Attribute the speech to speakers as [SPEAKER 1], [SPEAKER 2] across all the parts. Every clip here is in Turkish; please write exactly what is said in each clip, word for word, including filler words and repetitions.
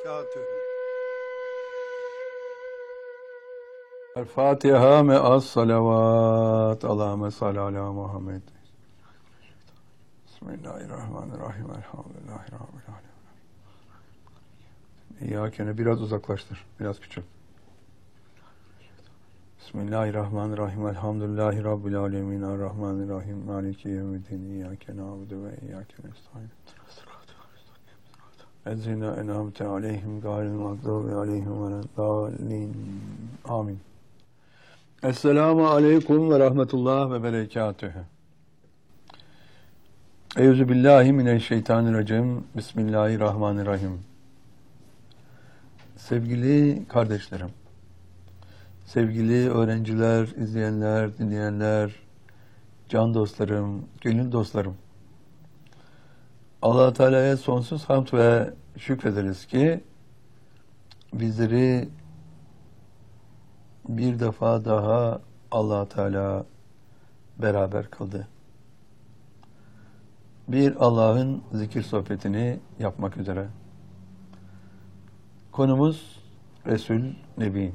[SPEAKER 1] berekatühü.
[SPEAKER 2] El-Fatiha me'as salavat. Allahümme salli ala Muhammed. Bismillahirrahmanirrahim. Elhamdülillahi Rabbil alemin. İyyâkene biraz uzaklaştır. Biraz küçült. Bismillahirrahmanirrahim. Elhamdülillahi Rabbil alemin. Errahmanirrahim. Maliki yevmiddin. İyyâke na'budu ve iyyâke nestaîn. Ezzine en'amte aleyhim gâril mağdûbi aleyhim veleddâllîn. Amin. Esselamu aleyküm ve rahmetullah ve berekatühü. Eûzü billahi mineşşeytanirracim. Bismillahirrahmanirrahim. Sevgili kardeşlerim, sevgili öğrenciler, izleyenler, dinleyenler, can dostlarım, gönül dostlarım. Allah-u Teala'ya sonsuz hamd ve şükrederiz ki bizleri bir defa daha Allah-u Teala beraber kıldı. Bir Allah'ın zikir sohbetini yapmak üzere. Konumuz Resul Nebi.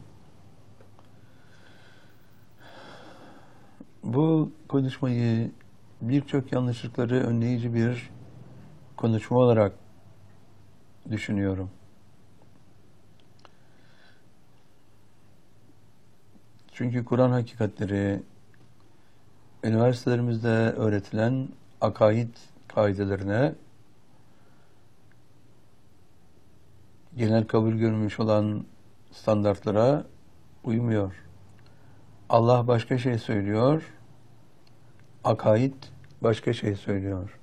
[SPEAKER 2] Bu konuşmayı birçok yanlışlıkları önleyici bir konuşma olarak düşünüyorum. Çünkü Kur'an hakikatleri, üniversitelerimizde öğretilen akaid kaidelerine, genel kabul görmüş olan standartlara uymuyor. Allah başka şey söylüyor, akaid başka şey söylüyor.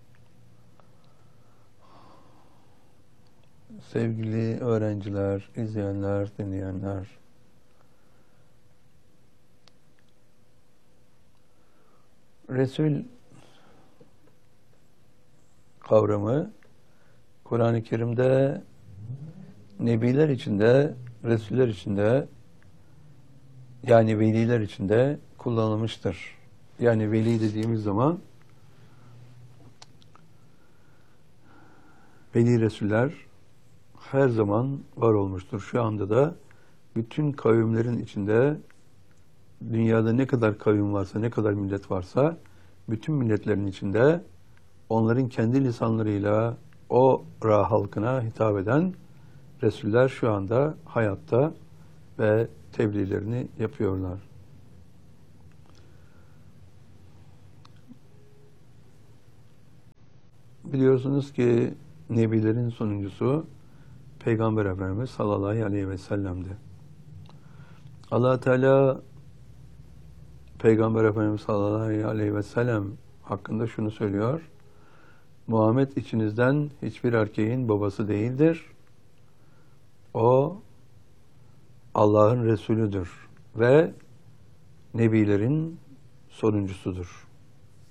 [SPEAKER 2] Sevgili öğrenciler, izleyenler, dinleyenler, Resul kavramı Kur'an-ı Kerim'de Nebiler içinde, Resuller içinde, yani veliler içinde kullanılmıştır. Yani veli dediğimiz zaman veli Resuller her zaman var olmuştur. Şu anda da bütün kavimlerin içinde, dünyada ne kadar kavim varsa, ne kadar millet varsa, bütün milletlerin içinde onların kendi lisanlarıyla o ra halkına hitap eden Resuller şu anda hayatta ve tebliğlerini yapıyorlar. Biliyorsunuz ki Nebilerin sonuncusu Peygamber Efendimiz sallallahu aleyhi ve sellem'di. Allah Teala Peygamber Efendimiz sallallahu aleyhi ve sellem hakkında şunu söylüyor: Muhammed içinizden hiçbir erkeğin babası değildir. O Allah'ın Resulüdür ve Nebilerin sonuncusudur.